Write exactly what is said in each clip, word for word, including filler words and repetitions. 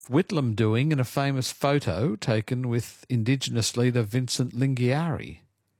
Whitlam doing in a famous photo taken with Indigenous leader Vincent Lingiari?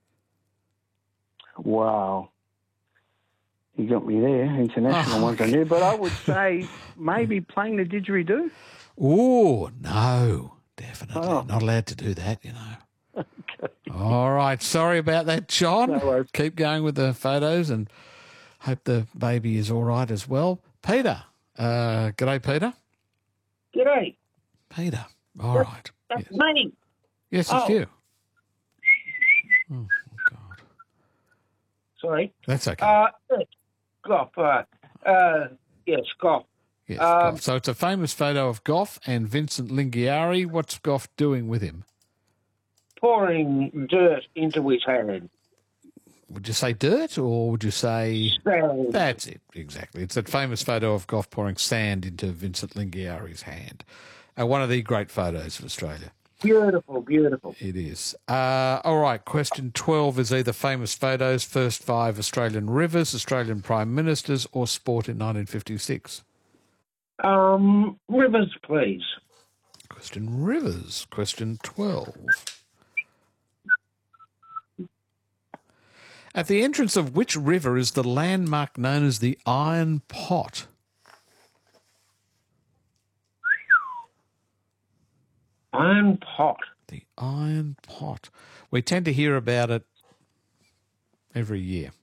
Wow. You got me there, international Oh, ones I knew, but I would say maybe playing the didgeridoo. Oh, no, definitely. Oh. Not allowed to do that, you know. Okay. All right, sorry about that, John. No worries. Keep going with the photos and hope the baby is all right as well. Peter. Uh, g'day, Peter. G'day. Peter. All that's, right. That's yes. me. Yes, it's oh. you. Oh, God. Sorry. That's okay. Uh, yes, Gough. Uh, uh, yes, Gough. Yes, um, Gough. So it's a famous photo of Gough and Vincent Lingiari. What's Gough doing with him? Pouring dirt into his hand. Would you say dirt or would you say... Sand. That's it, exactly. It's that famous photo of Gough pouring sand into Vincent Lingiari's hand. Uh, one of the great photos of Australia. Beautiful, beautiful. It is. Uh, all right, question twelve is either famous photos, first five Australian rivers, Australian Prime Ministers, or sport in nineteen fifty-six. Um, rivers, please. Question rivers. Question twelve. At the entrance of which river is the landmark known as the Iron Pot? Iron Pot. The Iron Pot. We tend to hear about it every year.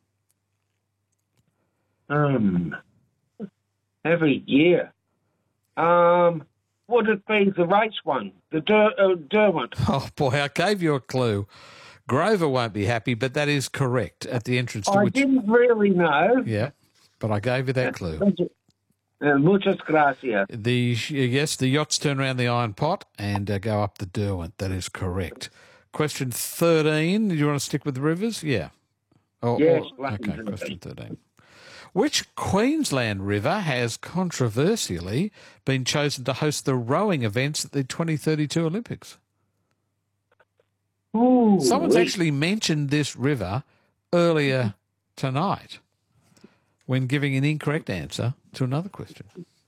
Um, every year. Um, would it be the race one? The Der- uh, Derwent? Oh, boy, I gave you a clue. Grover won't be happy, but that is correct. At the entrance to I which... didn't really know. Yeah, but I gave you that clue. Uh, muchas gracias. The yes, the yachts turn around the Iron Pot and uh, go up the Derwent. That is correct. Question thirteen. Do you want to stick with the rivers? Yeah. Or, yes. Or, okay, question thirteen. Which Queensland river has controversially been chosen to host the rowing events at the twenty thirty-two Olympics? Ooh, Someone's wait. actually mentioned this river earlier tonight when giving an incorrect answer to another question.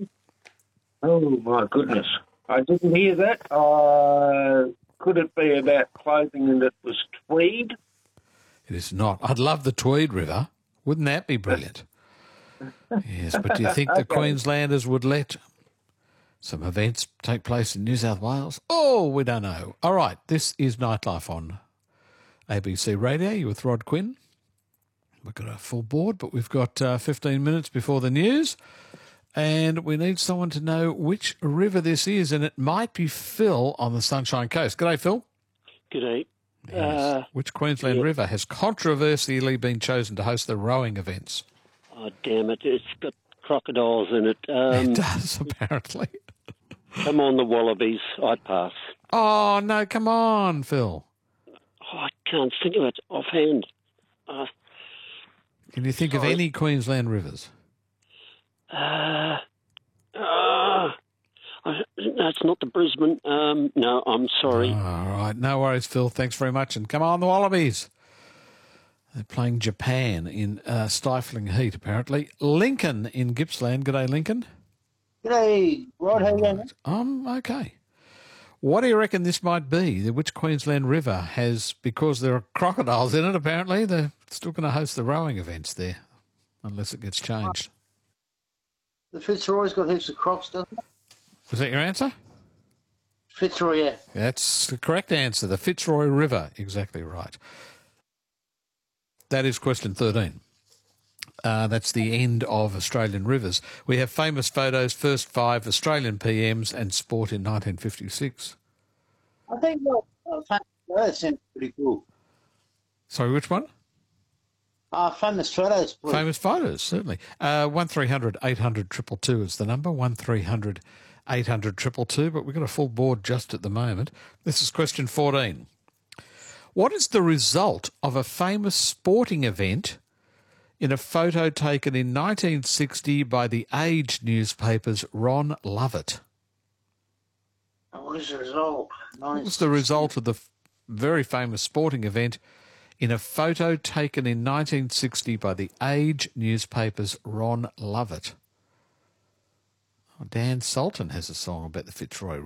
Oh, my goodness. I didn't hear that. Uh, could it be about clothing that was tweed? It is not. I'd love the Tweed River. Wouldn't that be brilliant? Yes, but do you think the Okay. Queenslanders would let some events take place in New South Wales? Oh, we don't know. All right, this is Nightlife on A B C Radio. You're with Rod Quinn. We've got a full board, but we've got uh, fifteen minutes before the news, and we need someone to know which river this is, and it might be Phil on the Sunshine Coast. G'day, Phil. G'day. Yes. Uh, which Queensland yeah. river has controversially been chosen to host the rowing events? Oh, damn it. It's got crocodiles in it. Um, It does, apparently. Come on, the Wallabies. I'd pass. Oh, no, come on, Phil. Oh, I can't think of it offhand. Uh, Can you think Sorry. of any Queensland rivers? uh, uh, I, that's not the Brisbane. Um, no, I'm sorry. All right, no worries, Phil. Thanks very much. And come on, the Wallabies. They're playing Japan in uh, stifling heat, apparently. Lincoln in Gippsland. G'day, Lincoln. G'day, Rod. How you going? Um, okay. What do you reckon this might be? Which Queensland river has, because there are crocodiles in it, apparently, they're still going to host the rowing events there, unless it gets changed. The Fitzroy's got heaps of crocs, doesn't it? Was that your answer? Fitzroy, yeah. That's the correct answer. The Fitzroy River. Exactly right. That is question thirteen. Uh, that's the end of Australian rivers. We have famous photos, first five Australian P Ms and sport in nineteen fifty-six. I think well, uh, that sounds pretty cool. Sorry, which one? Uh, famous photos, please. Famous photos, certainly. Uh, one three hundred eight hundred two two two is the number, one three hundred eight hundred two two two, but we've got a full board just at the moment. This is question fourteen. What is the result of a famous sporting event in a photo taken in nineteen sixty by the Age newspaper's Ron Lovett? What is the result? What was the result of the f- very famous sporting event in a photo taken in nineteen sixty by the Age newspaper's Ron Lovett? Oh, Dan Sultan has a song about the Fitzroy